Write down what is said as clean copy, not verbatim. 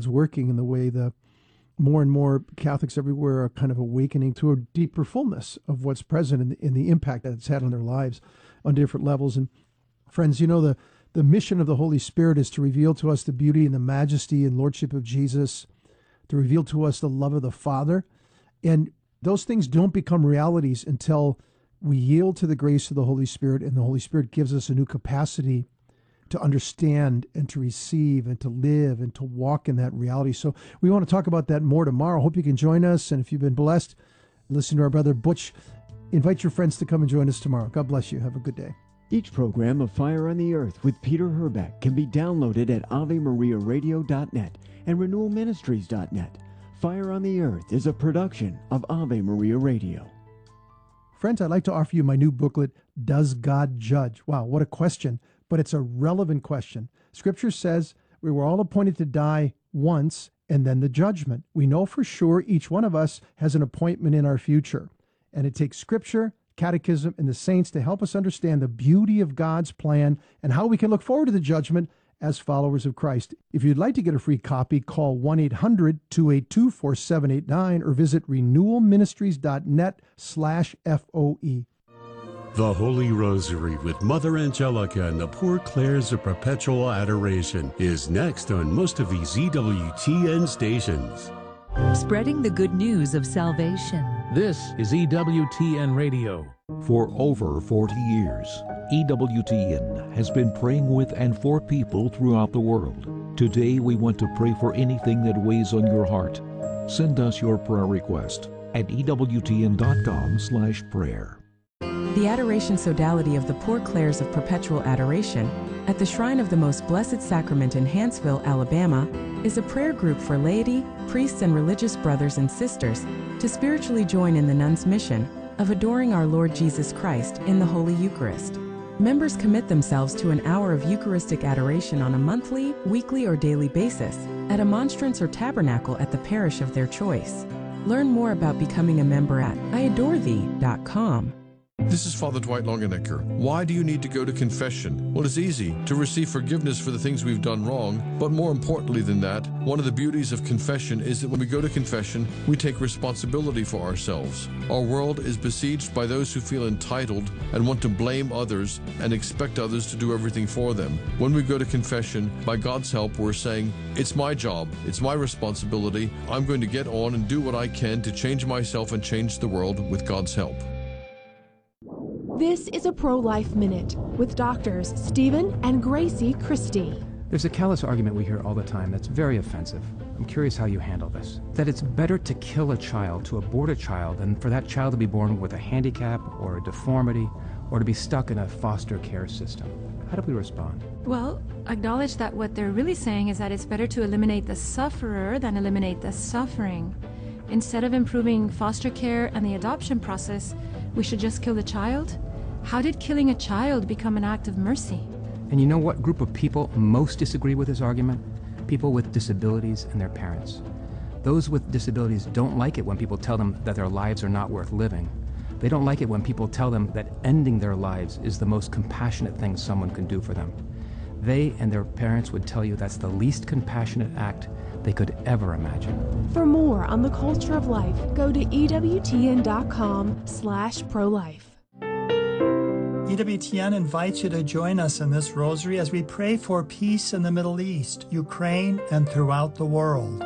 God's working in the way the more and more Catholics everywhere are kind of awakening to a deeper fullness of what's present in the impact that it's had on their lives on different levels. And friends, the mission of the Holy Spirit is to reveal to us the beauty and the majesty and lordship of Jesus, to reveal to us the love of the Father. And those things don't become realities until we yield to the grace of the Holy Spirit, and the Holy Spirit gives us a new capacity to understand and to receive and to live and to walk in that reality. So we want to talk about that more tomorrow. Hope you can join us. And if you've been blessed, listen to our brother Butch. Invite your friends to come and join us tomorrow. God bless you. Have a good day. Each program of Fire on the Earth with Peter Herbeck can be downloaded at AveMariaRadio.net and RenewalMinistries.net. Fire on the Earth is a production of Ave Maria Radio. Friends, I'd like to offer you my new booklet, Does God Judge? Wow, what a question. But it's a relevant question. Scripture says we were all appointed to die once and then the judgment. We know for sure each one of us has an appointment in our future. And it takes Scripture, Catechism, and the saints to help us understand the beauty of God's plan and how we can look forward to the judgment as followers of Christ. If you'd like to get a free copy, call 1-800-282-4789 or visit renewalministries.net/FOE. The Holy Rosary with Mother Angelica and the Poor Clares of Perpetual Adoration is next on most of these EWTN stations. Spreading the good news of salvation. This is EWTN Radio. For over 40 years, EWTN has been praying with and for people throughout the world. Today we want to pray for anything that weighs on your heart. Send us your prayer request at EWTN.com/prayer. The Adoration Sodality of the Poor Clares of Perpetual Adoration at the Shrine of the Most Blessed Sacrament in Hanceville, Alabama, is a prayer group for laity, priests, and religious brothers and sisters to spiritually join in the nuns' mission of adoring our Lord Jesus Christ in the Holy Eucharist. Members commit themselves to an hour of Eucharistic adoration on a monthly, weekly, or daily basis at a monstrance or tabernacle at the parish of their choice. Learn more about becoming a member at iadorethee.com. This is Father Dwight Longenecker. Why do you need to go to confession? Well, it's easy to receive forgiveness for the things we've done wrong, but more importantly than that, one of the beauties of confession is that when we go to confession, we take responsibility for ourselves. Our world is besieged by those who feel entitled and want to blame others and expect others to do everything for them. When we go to confession, by God's help, we're saying, it's my job, it's my responsibility, I'm going to get on and do what I can to change myself and change the world with God's help. This is a Pro-Life Minute with Doctors Stephen and Gracie Christie. There's a callous argument we hear all the time that's very offensive. I'm curious how you handle this. That it's better to kill a child, to abort a child, than for that child to be born with a handicap or a deformity or to be stuck in a foster care system. How do we respond? Well, acknowledge that what they're really saying is that it's better to eliminate the sufferer than eliminate the suffering. Instead of improving foster care and the adoption process, we should just kill the child? How did killing a child become an act of mercy? And you know what group of people most disagree with this argument? People with disabilities and their parents. Those with disabilities don't like it when people tell them that their lives are not worth living. They don't like it when people tell them that ending their lives is the most compassionate thing someone can do for them. They and their parents would tell you that's the least compassionate act they could ever imagine. For more on the culture of life, go to EWTN.com/prolife. EWTN invites you to join us in this rosary as we pray for peace in the Middle East, Ukraine, and throughout the world.